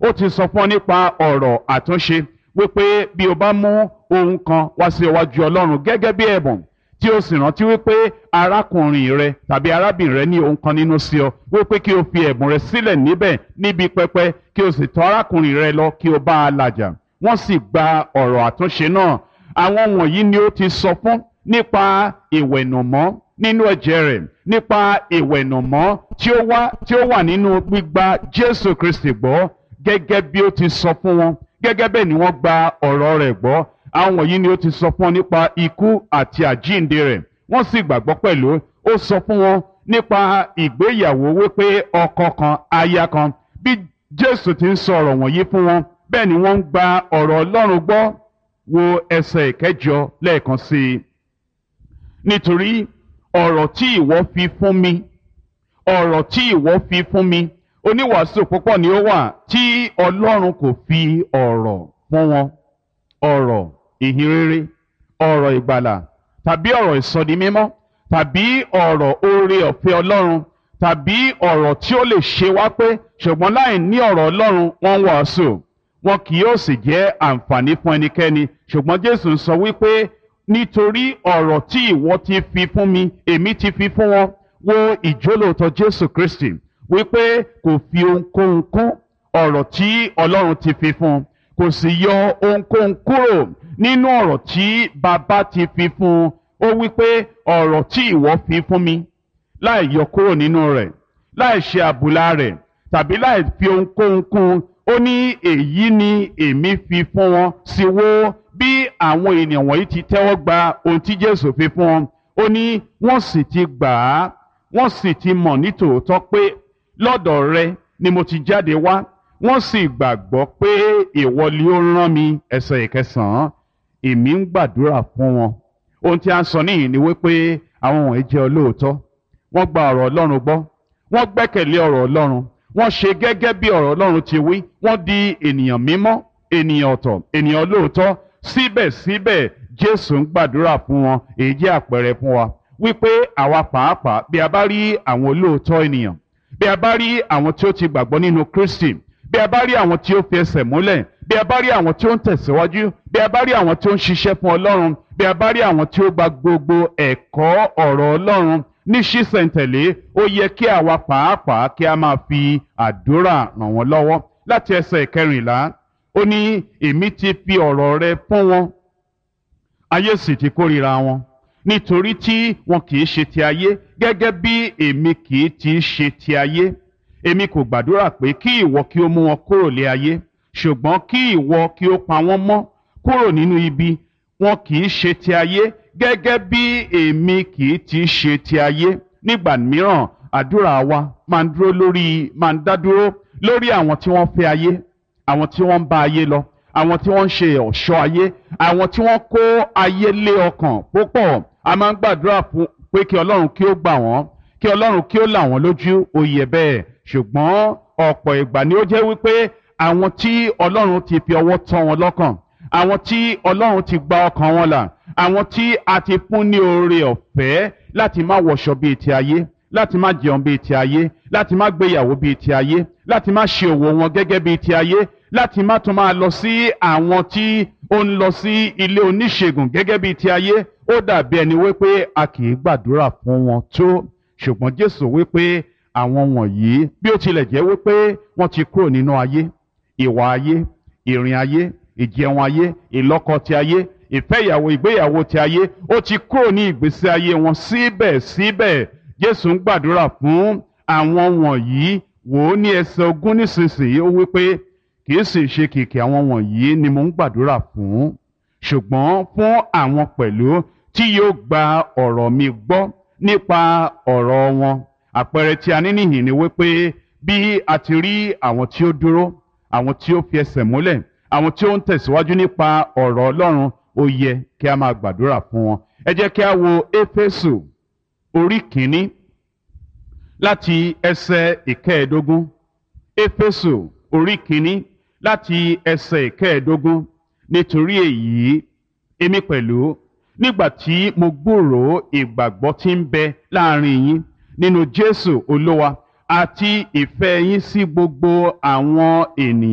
ó ti sọ fún ọ nípa ọ̀rọ̀ àtúnṣe wípé bí o bá mú ohun kan wá sí iwájú Ọlọ́run gẹ́gẹ́ bí ẹ̀bùn tí o sì rántí wípé arákùnrin rẹ tàbí arábìnrin rẹ ní ohun kan nínú sí ọ wípé kí o fi ẹ̀bùn rẹ sílẹ̀ níbẹ̀ níbi pẹpẹ kí o sì tọ̀ arákùnrin rẹ lọ kí o bá a làjà wọ́n sì gba ọ̀rọ̀ àtúnṣe náà. Àwọn wọ̀nyí ni ó ti sọ fún nípa ìwẹ̀nùmọ́ nínú ẹ̀jẹ̀ rẹ̀, nípa ìwẹ̀nùmọ́ tí ó wà nínú gbígba Jésù Kristi gbọ́ gẹ́gẹ́ bí ó ti sọ fún wọn gẹ́gẹ́ bẹ́ẹ̀ ni wọ́n gba ọ̀rọ̀ rẹ̀ gbọ́. Àwọn wọ̀nyí ni ó ti sọ fún wọn nípa ikú àti àjíǹde rẹ̀ wọ́n sì gbàgbọ́ pẹ̀lú. Ó sọ fún wọn nípa ìgbéyàwó wípé ọkọ kan aya kan. Bí Jésù ti ń sọ ọ̀rọ̀ wọ̀nyí fún wọn bẹ́ẹ̀ ni wọ́n ń gba ọ̀rọ̀ Ọlọ́run gbọ́. Wo ẹsẹ̀ ìkẹjọ lẹ́ẹ̀kan sí i. Nítorí ọ̀rọ̀ tí ìwọ fi fún mi, ọ̀rọ̀ tí ìwọ fi fún mi, oníwàásù púpọ̀ ni ó wà tí Ọlọ́run kò fi ọ̀rọ̀ fún wọn. Ọ̀rọ̀ ìhìnrere, ọ̀rọ̀ ìgbàlà, tàbí ọ̀rọ̀ ìsọdimímọ́, tàbí ọ̀rọ̀ oore ọ̀fẹ́ Ọlọ́run, tàbí ọ̀rọ̀ tí ó lè ṣe wá pé ṣùgbọ́n láì ní ọ̀rọ̀ Ọlọ́run wọ́n ń wàásù. Wọn kì yóò sì jẹ́ àǹfààní fún ẹnikẹ́ni. Ṣùgbọ́n Jésù ń sọ wípé nítorí ọ̀rọ̀ tí ìwọ ti fi fún mi, èmi ti fi fún wọn. Wo ìjólóòtọ́ Jésù Kristi wípé kò fi ohunkóhun kún ọ̀rọ̀ tí Ọlọ́run ti fi fún un. Kò sì yọ ohunkóhun kúrò nínú ọ̀rọ̀ tí Baba ti fi fún un. Ó wípé ọ̀rọ̀ tí ìwọ fi fún mi, láì yọ kúrò nínú rẹ̀, láì ṣe àbùlà rẹ̀, tàbí láì fi ohunkóhun kún un. Ó ní èyí ni èmi fi fún wọn. Sì wo bí àwọn ènìyàn wọ̀nyí ti tẹ́wọ́ gba ohun tí Jésù fi fún wọn. Ó ní wọ́n sì ti gbà á, wọ́n sì ti mọ̀ nítòótọ́ pé lọ́dọ̀ rẹ ni mo ti jáde wá. Wọ́n sì gbàgbọ́ pé ìwọ ni ó rán mi. Ẹsẹ̀ ìkẹsàn-án, èmi ń gbàdúrà fún wọn. Ohun tí a ń sọ níhìn ni wípé àwọn wọ̀nyí jẹ́ olóòótọ́. Wọ́n gba ọ̀rọ̀ Ọlọ́run gbọ́. Wọ́n gbẹ́kẹ̀lé ọ̀rọ̀ Ọlọ́run. Wọ́n ṣe gẹ́gẹ́ bí ọ̀rọ̀ Ọlọ́run ti wí. Wọ́n di ènìyàn mímọ́, ènìyàn ọ̀tọ̀, ènìyàn olóòótọ́. Síbẹ̀síbẹ̀ Jésù ń gbàdúrà fún wọn. Èyí jẹ́ àpẹẹrẹ fún wa wípé àwa pàápàá bí a bá rí àwọn olóòótọ́ ènìyàn, bí a bá rí àwọn tí ó ti gbàgbọ́ nínú Kristi, bí a bá rí àwọn tí ó fi ẹsẹ̀ múlẹ̀, bí a bá rí àwọn tí ó ń tẹ̀síwájú, bí a bá rí àwọn tí ó ń ṣiṣẹ́ fún Ọlọ́run, bí a bá rí àwọn tí ó gba gbogbo ẹ̀kọ́ ọ̀rọ̀ Ọlọ́run ní ṣísẹ̀ntẹ̀lé, ó yẹ kí àwa pàápàá kí a máa fi àdúrà ràn wọ́n lọ́wọ́. Láti ẹsẹ̀ ìkẹrìnlá, ó ní èmi ti fi ọ̀rọ̀ rẹ fún wọn, ayé sì ti kórìíra wọn, nítorí tí wọn kì í ṣe ti ayé gẹ́gẹ́ bí èmi kì í ti ṣe ti ayé. Èmi kò gbàdúrà pé kí ìwọ kí ó mú wọn kúrò lé ayé, ṣùgbọ́n kí ìwọ kí ó pa wọ́n mọ́ kúrò nínú ibi. Wọn kì í ṣe ti ayé gẹ́gẹ́ bí èmi kì í ti ṣe ti ayé. Nígbà mìíràn àdúrà wa máa ń dá dúró lórí àwọn tí wọ́n fẹ́ ayé, àwọn tí wọ́n ń bá ayé lọ, àwọn tí wọ́n ń ṣe ọ̀ṣọ́ ayé, àwọn tí wọ́n kó ayé lé ọkàn púpọ̀. A máa ń gbàdúrà fún pé kí Ọlọ́run kí ó gbà wọ́n, kí Ọlọ́run kí ó là wọ́n lójú. Ó yẹ bẹ́ẹ̀. Ṣùgbọ́n ọ̀pọ̀ ìgbà ni ó jẹ́ wípé àwọn tí Ọlọ́run ti fi ọwọ́ tọ́ wọn lọ́kàn, àwọn tí Ọlọ́run ti gba ọkàn wọn là, àwọn tí a ti fún ní oore ọ̀fẹ́ láti má wọṣọ bíi ti ayé, láti má jẹun bíi ti ayé, láti má gbéyàwó bíi ti ayé, láti má ṣe òwò wọn gẹ́gẹ́ bíi ti ayé, láti má tún máa lọ sí àwọn tí ó ń lọ sí ilé oníṣègùn gẹ́gẹ́ bíi ti ayé. Ó dàbí ẹni wípé a kì í gbàdúrà fún wọn tó. Ṣùgbọ́n Jésù wípé àwọn wọ̀nyí bí ó tilẹ̀ jẹ́ wípé wọ́n ti kúrò nínú ayé, ìwà ayé, ìrìn ayé, ìjẹun ayé, ìlọ́kọ ti ayé, ìfẹ́ ìyàwó, ìgbéyàwó ti ayé, ó ti kúrò ní ìgbésí ayé wọn. Síbẹ̀síbẹ̀ Jésù ń gbàdúrà fún àwọn wọ̀nyí. Wò ó ní ẹsẹ̀ 20 nísinsìnyí, ó wípé kì í sì ṣe kìkì àwọn wọ̀nyí ni mo ń gbàdúrà fún, ṣùgbọ́n fún àwọn pẹ̀lú tí yóò gba ọ̀rọ̀ mi gbọ́ nípa ọ̀rọ̀ wọn. Àpẹẹrẹ tí a ní níhìn ni wípé bí a ti rí àwọn tí ó dúró, àwọn tí ó fi ẹsẹ̀ múlẹ̀, àwọn tí ó ń tẹ̀síwájú nípa ọ̀rọ̀ Ọlọ́run, ó yẹ kí a máa gbàdúrà fún wọn. Ẹ jẹ́ kí a wo Éfésù orí kìíní láti ẹsẹ̀ ìkẹẹ̀ẹ́dógún. Éfésù orí kìíní láti ẹsẹ̀ ìkẹẹ̀ẹ́dógún. Nítorí èyí èmi pẹ̀lú, nígbà tí mo gbúròó ìgbàgbọ́ tí ń bẹ láàrin yín nínú Jésù Olúwa àti ìfẹ́ yín sí gbogbo àwọn ènìyàn